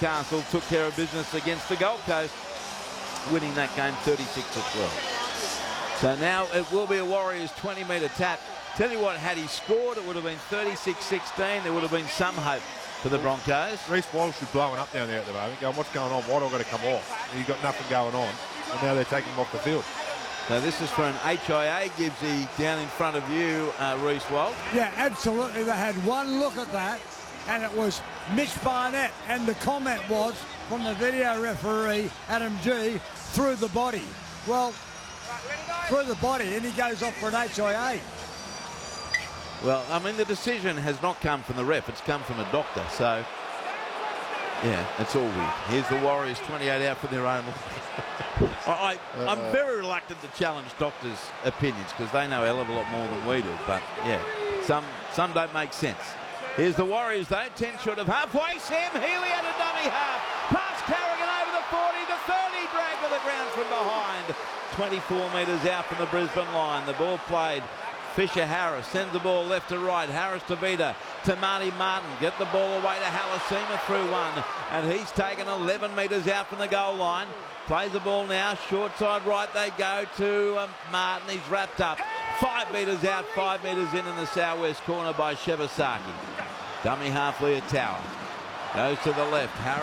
Newcastle took care of business against the Gold Coast, winning that game 36-12. So now it will be a Warriors 20-metre tap. Tell you what, had he scored, it would have been 36-16. There would have been some hope for the Broncos. Reece Walsh is blowing up down there at the moment, going, what's going on? Waddle got to come off. He's got nothing going on, and now they're taking him off the field. So this is for an HIA, Gibbsy, down in front of you, Reece Walsh. Yeah, absolutely. They had one look at that, and it was Mitch Barnett, and the comment was from the video referee, Adam G, through the body. Well, through the body, and he goes off for an HIA. Well, I mean, the decision has not come from the ref. It's come from a doctor. So, yeah, it's all weird. Here's the Warriors 28 out for their own. I'm very reluctant to challenge doctors' opinions because they know a hell of a lot more than we do. But, yeah, some don't make sense. Here's the Warriors, though, 10 short of halfway. Sam Healy at a dummy half. Pass Carrigan over the 40 to 30. Drag to the ground from behind. 24 metres out from the Brisbane line. The ball played. Fisher Harris sends the ball left to right. Harris to Vida to Marty Martin. Get the ball away to Halasima through one. And he's taken 11 metres out from the goal line. Plays the ball now. Short side right they go to Martin. He's wrapped up. 5 metres out, 5 metres in the southwest corner by Shevasaki. Dummy half Leah Tower. Goes to the left. Harris